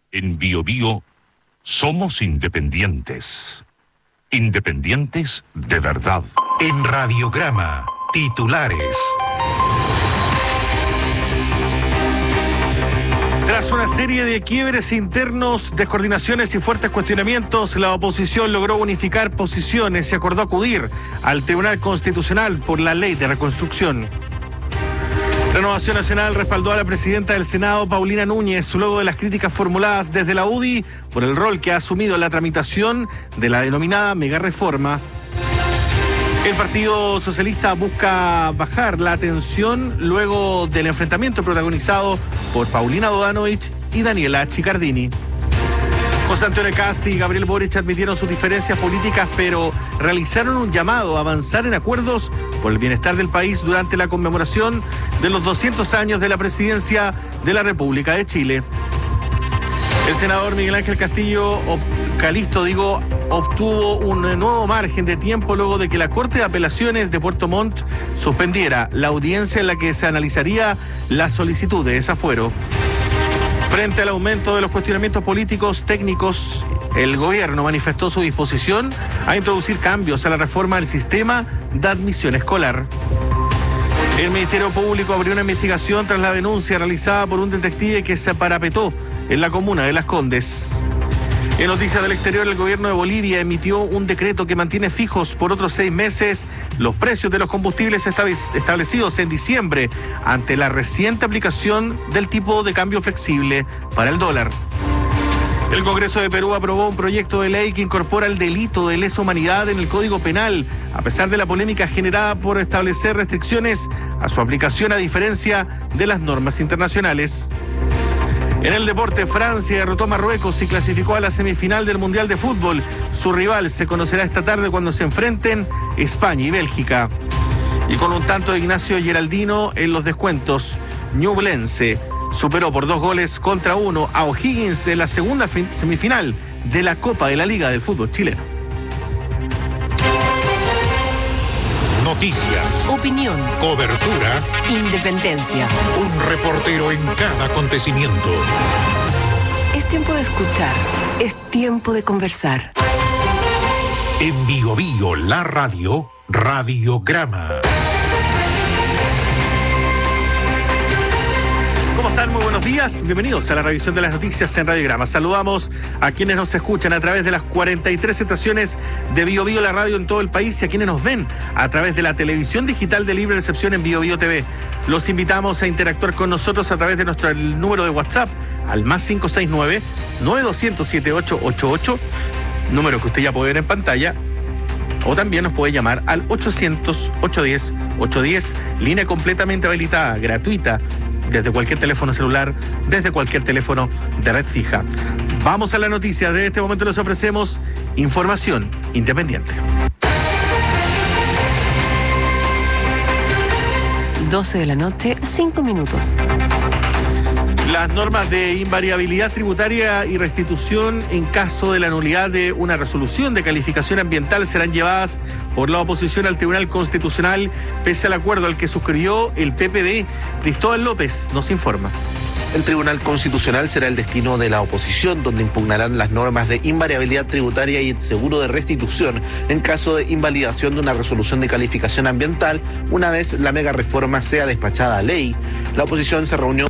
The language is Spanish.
En BioBio somos independientes. Independientes de verdad. En Radiograma, titulares. Tras una serie de quiebres internos, descoordinaciones y fuertes cuestionamientos, la oposición logró unificar posiciones y acordó acudir al Tribunal Constitucional por la Ley de Reconstrucción. Renovación Nacional respaldó a la presidenta del Senado, Paulina Núñez, luego de las críticas formuladas desde la UDI por el rol que ha asumido en la tramitación de la denominada megareforma. El Partido Socialista busca bajar la tensión luego del enfrentamiento protagonizado por Paulina Bodanovich y Daniela Chiccardini. José Antonio Kast y Gabriel Boric admitieron sus diferencias políticas, pero realizaron un llamado a avanzar en acuerdos por el bienestar del país durante la conmemoración de los 200 años de la presidencia de la República de Chile. El senador Miguel Ángel Castillo Calisto, obtuvo un nuevo margen de tiempo luego de que la Corte de Apelaciones de Puerto Montt suspendiera la audiencia en la que se analizaría la solicitud de desafuero. Frente al aumento de los cuestionamientos políticos técnicos, el gobierno manifestó su disposición a introducir cambios a la reforma del sistema de admisión escolar. El Ministerio Público abrió una investigación tras la denuncia realizada por un detective que se parapetó en la comuna de Las Condes. En noticias del exterior, el gobierno de Bolivia emitió un decreto que mantiene fijos por otros 6 meses los precios de los combustibles establecidos en diciembre ante la reciente aplicación del tipo de cambio flexible para el dólar. El Congreso de Perú aprobó un proyecto de ley que incorpora el delito de lesa humanidad en el Código Penal, a pesar de la polémica generada por establecer restricciones a su aplicación a diferencia de las normas internacionales. En el deporte, Francia derrotó a Marruecos y clasificó a la semifinal del Mundial de Fútbol. Su rival se conocerá esta tarde cuando se enfrenten España y Bélgica. Y con un tanto de Ignacio Geraldino en los descuentos, Ñublense superó por 2-1 a O'Higgins en la segunda semifinal de la Copa de la Liga del Fútbol chileno. Noticias, opinión, cobertura, independencia. un reportero en cada acontecimiento. Es tiempo de escuchar, es tiempo de conversar. En BioBio, la radio, Radiograma. ¿Cómo están? Muy buenos días. Bienvenidos a la revisión de las noticias en Radiograma. Saludamos a quienes nos escuchan a través de las 43 estaciones de BioBio, la radio en todo el país, y a quienes nos ven a través de la televisión digital de libre recepción en BioBio TV. Los invitamos a interactuar con nosotros a través de nuestro número de WhatsApp al +569 9200 7888, número que usted ya puede ver en pantalla. O también nos puede llamar al 800-810-810, línea completamente habilitada, gratuita, desde cualquier teléfono celular, desde cualquier teléfono de red fija. Vamos a la noticia. De este momento les ofrecemos información independiente. 12 de la noche, 5 minutos. Las normas de invariabilidad tributaria y restitución en caso de la nulidad de una resolución de calificación ambiental serán llevadas por la oposición al Tribunal Constitucional, pese al acuerdo al que suscribió el PPD. Cristóbal López nos informa. El Tribunal Constitucional será el destino de la oposición, donde impugnarán las normas de invariabilidad tributaria y el seguro de restitución en caso de invalidación de una resolución de calificación ambiental, una vez la mega reforma sea despachada a ley. La oposición se reunió